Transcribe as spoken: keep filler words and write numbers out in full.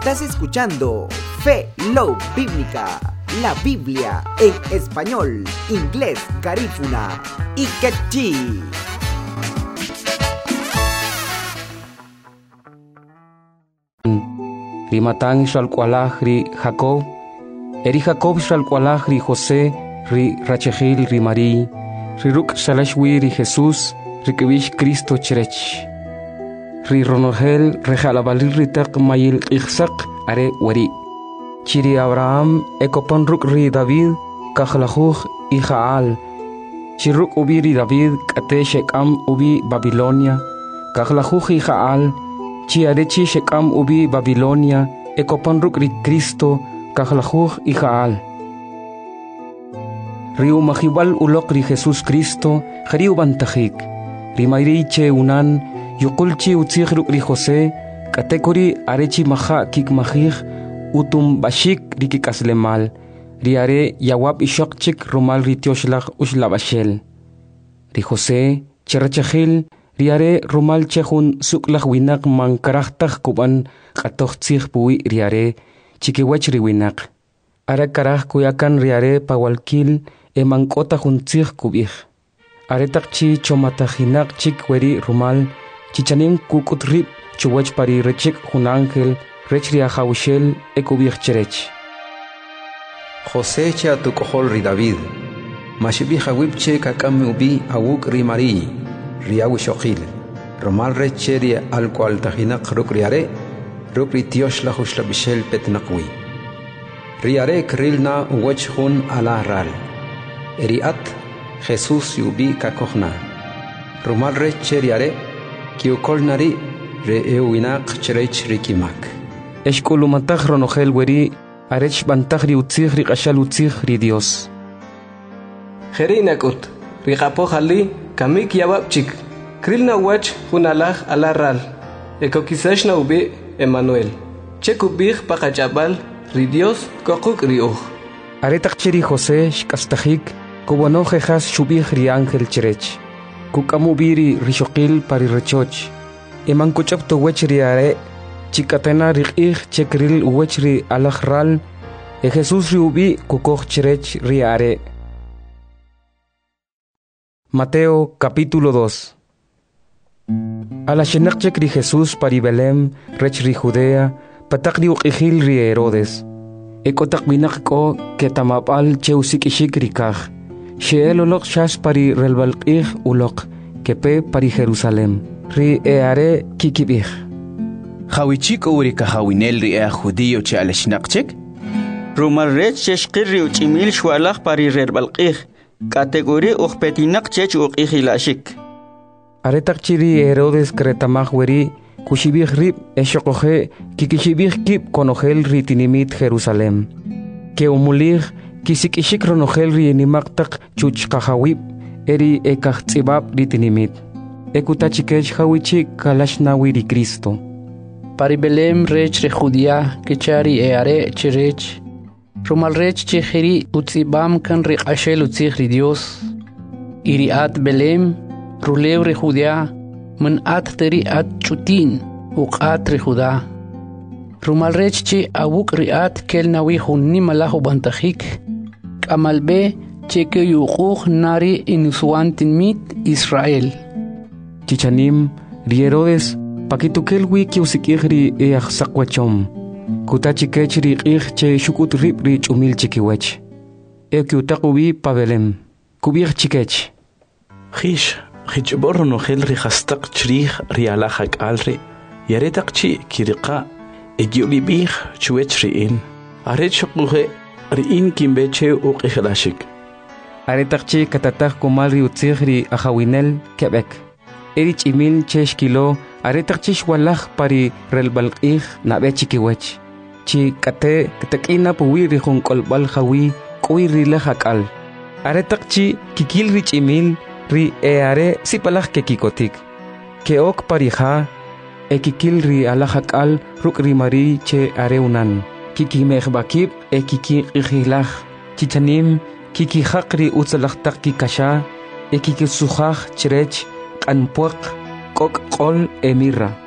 Estás escuchando Fe Love Bíblica, la Biblia en español, inglés, garífuna y quechí. Rimatang shalkwalach ri Jacob, eri Jacob shalkwalach ri José, ri Rachel ri Marí, ri ruk shalashwi ri Jesús, ri kibish Cristo cherech. Ri Ronogel rejalabali ri tak mayil ichsak are wari. Chiri Abraham ekopon ruk ri David, kachlachuch ijaal. Chiruk ubi ri David kate shekam ubi Babilonia, kachlachuch ijaal. Chi arechi shekam ubi Babilonia, ekopon ruk ri Cristo, kachlachuch ijaal. Riu mahibal ulok ri Jesus Cristo, jariu bantahik. Rimayri che unan, yukulchi utzich ruk ri José, katekori arechi maha kik mahich, utum bashik rikikaslemal, riare yawab ishokchik rumal ritioslach uslabashel. Ri José, cherachachil, riare rumal chehun suklach winak man karachtach kuban katochtzich pui riare, chikiwach riwinak. Ara karach kuyakan riare pawalkil e mankota juntzich kubich. Aretakchi chomatajinak chik weri rumal, chichanim kukutrip chuwach pari rechik junangel, rech riajawishel e kubich cherech. José cha tu kohol ri David, mashibi hawipche kakame ubi awuk ri Marí, riawishokil, rumal reche ri alkwal tajinak ruk riare, ruk ri tiosh la hushla bishel petnakwi. Riare krilna uwech hun ala ral. Eriat Jesús yubi kakohna. Rumal reche riare, kiukolnari re euinak cherech rikimak. Eshkulumatach ronogel weri, arech bantach ri utzich ri kashal utzich ri Dios. Jerinakut, ri kapohali, kamik yababchik, krilna wach hunalach alaral, ekokisashna ubi Emmanuel. Chekubich pakachabal, ri Dios kokuk ri uj. Aretak chiri José shkastachik, kubano jejas shubich ri ángel cherech. Kukamubiri rishokil pari rechoch. Eman kuchap to wech ri are, chikatena rikich chekril wech ri alachral, e Jesús ri ubi kukoch cherech ri are. Mateo capítulo dos. A la shenakchek ri Jesús pari Belém, rech ri Judea, patak ri uqihil ri Herodes. Ekotak binak ko ketamapal cheusik ishik rikach. Sheel ulok shas pari relbalqih ulok, kepe pari Jerusalem. Ri eare kikibih. Hawichik urika hawinel ri ea judío che aleshnakchek? Rumal rech cheshqir ri uchimil shwalach pari relbalqih. Categoría uqpetinak chech uqihilashik. Aretak chiri Herodes kretamach weri, kushibih rib eshokoje, kikishibih kip konogel ri tinimit Jerusalem. Ke umulig, kisikishik ronogel ri inimaktak chuch kahawib, eri ekachtzibab ri tinimit. Ekutachikech hawichik kalashnawi ri Cristo. Pari Belém rech re Judea, kechari eare cherech. Rumal rech chejeri utzibam kan re ashel utzich ri Dios. Iri at Belém, ruleu re Judea, men at teri at chutin, uk at re Judá. Rumal rech che awuk ri at kel nawi hunni malahu bantahik, kamalbe che ke yuquch nari inusuantin mit Israel. Chichanim, ri Herodes, pakitukel wi kiusikihri e achsakwachom. Kutachikech ri qih che shukut rib ri chumil chikiwech. E kiutakubi pa Belém. Kubich chikech. Khish, khichbor no khel ri khastak chrih ri alahak alri. Yaretak chi kirqa egiuli bih chuech ri in. Aret shukuhe ri in kimbeche uqihilashik. Aretak chi katatak kumal ri utzich ri ahawinel Quebec. Erich imil chesh kilo aretak chish walach pari relbalqih na bechikiwech. Chi kate katakina puwi ri jun kolbal hawi kuwi ri lahakal. Aretak chi kikil rich imil ri eare sipalach kekikotik. Keok pariha e kikil ri alahakal ruk ri Marí che areunan. Kiki mehbakib e kiki ihilach. Chichanim kiki hakri utzalachtak kikasha e kiki suhach cherech anpuak kok kol emirra.